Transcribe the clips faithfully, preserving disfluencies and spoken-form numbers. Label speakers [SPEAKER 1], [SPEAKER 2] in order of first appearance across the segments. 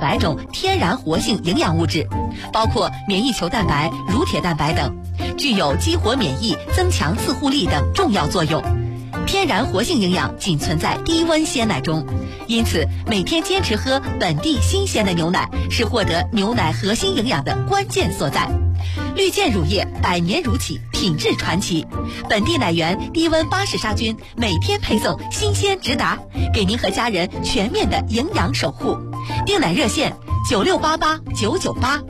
[SPEAKER 1] 百种天然活性营养物质，包括免疫球蛋白、乳铁蛋白等，具有激活免疫、增强自护力等重要作用。天然活性营养仅存在低温鲜奶中，因此每天坚持喝本地新鲜的牛奶是获得牛奶核心营养的关键所在。绿箭乳业百年如企，品质传奇，本地奶源低温巴氏杀菌，每天配送新鲜直达，给您和家人全面的营养守护。订奶热线九六八八九九八。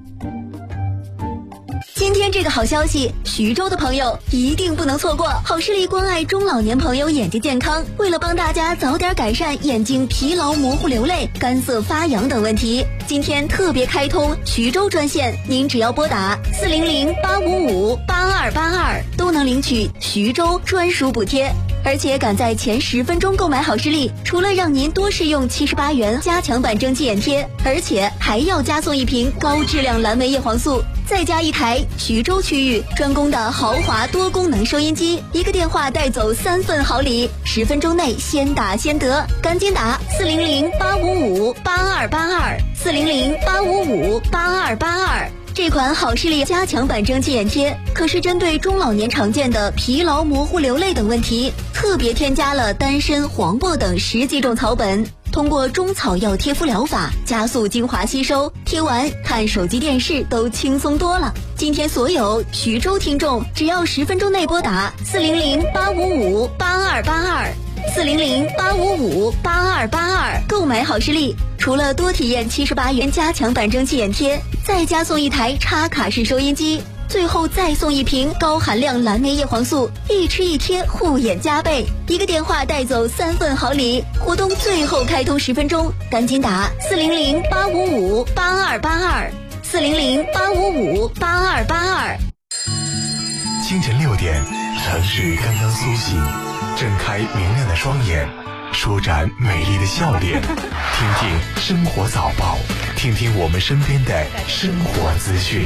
[SPEAKER 2] 今天这个好消息，徐州的朋友一定不能错过。好视力关爱中老年朋友眼睛健康，为了帮大家早点改善眼睛疲劳、模糊、流泪、干涩、发痒等问题，今天特别开通徐州专线，您只要拨打四零零八五五八二八二，都能领取徐州专属补贴。而且赶在前十分钟购买好视力，除了让您多试用七十八元加强版蒸汽眼贴，而且还要加送一瓶高质量蓝莓叶黄素，再加一台徐州区域专供的豪华多功能收音机，一个电话带走三份好礼，十分钟内先打先得，赶紧打四零零八五五八二八二，四零零八五五八二八二。这款好视力加强版蒸汽眼贴可是针对中老年常见的疲劳、模糊、流泪等问题，特别添加了丹参、黄柏等十几种草本，通过中草药贴敷疗法加速精华吸收，贴完看手机电视都轻松多了。今天所有徐州听众只要十分钟内拨打四零零八五五八二八二，四零零八五五八二八二购买好视力，除了多体验七十八元加强版蒸汽眼贴，再加送一台插卡式收音机，最后再送一瓶高含量蓝莓叶黄素，一吃一贴护眼加倍，一个电话带走三份好礼。活动最后开通十分钟，赶紧打四零零八五五八二八二，四零零八五五八二八二。
[SPEAKER 3] 清晨六点，城市刚刚苏醒，睁开明亮的双眼，舒展美丽的笑脸，听听生活早报，听听我们身边的生活资讯。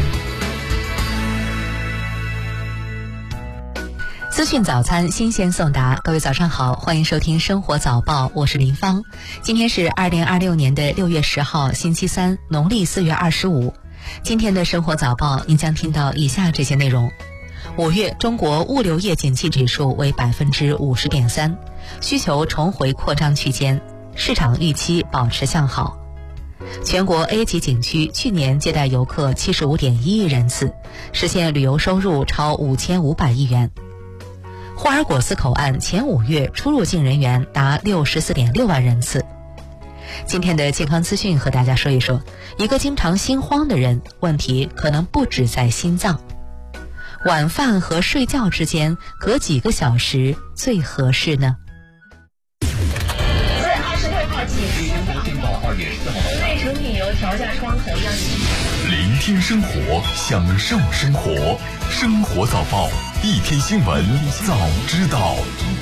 [SPEAKER 1] 资讯早餐新鲜送达，各位早上好，欢迎收听生活早报，我是林芳。今天是二零二六年的六月十号，星期三，农历四月二十五。今天的生活早报，您将听到以下这些内容：五月中国物流业景气指数为百分之五十点三，需求重回扩张区间，市场预期保持向好。全国 A 级景区去年接待游客七十五点一亿人次，实现旅游收入超五千五百亿元。霍尔果斯口岸前五月出入境人员达六十四点六万人次。今天的健康资讯和大家说一说，一个经常心慌的人，问题可能不止在心脏。晚饭和睡觉之间隔几个小时最合适呢？
[SPEAKER 4] 自二十六号起，室内成品油调价窗口要
[SPEAKER 3] 聆听生活，享受生活，生活早报，一天新闻早知道。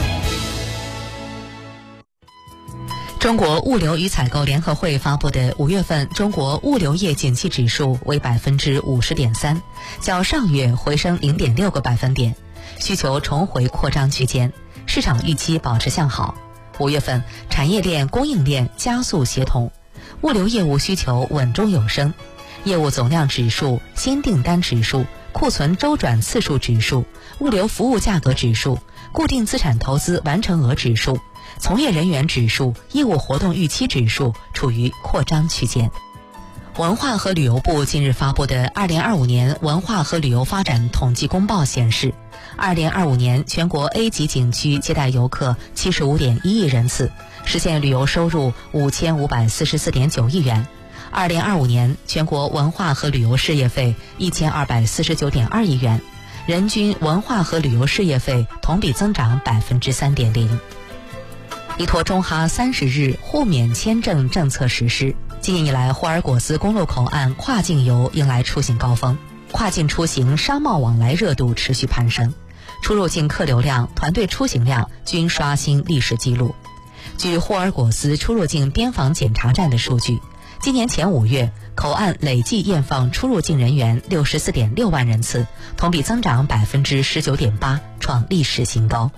[SPEAKER 1] 中国物流与采购联合会发布的五月份中国物流业景气指数为百分之五十点三，较上月回升零点六个百分点，需求重回扩张区间，市场预期保持向好。五月份产业链、供应链加速协同，物流业务需求稳中有升，业务总量指数、新订单指数、库存周转次数指数、物流服务价格指数、固定资产投资完成额指数、从业人员指数、业务活动预期指数处于扩张区间。文化和旅游部近日发布的二零二五年文化和旅游发展统计公报显示，二零二五年全国 A 级景区接待游客七十五点一亿人次，实现旅游收入五千五百四十四点九亿元。二零二五年全国文化和旅游事业费一千二百四十九点二亿元，人均文化和旅游事业费同比增长百分之三点零。依托中哈三十日互免签证政策实施，今年以来霍尔果斯公路口岸跨境游迎来出行高峰，跨境出行商贸往来热度持续攀升，出入境客流量、团队出行量均刷新历史记录。据霍尔果斯出入境边防检查站的数据，今年前五月口岸累计验放出入境人员六十四点六万人次，同比增长百分之十九点八，创历史新高。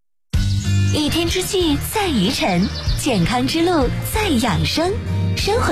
[SPEAKER 2] 一天之计在于晨，健康之路在养生，生活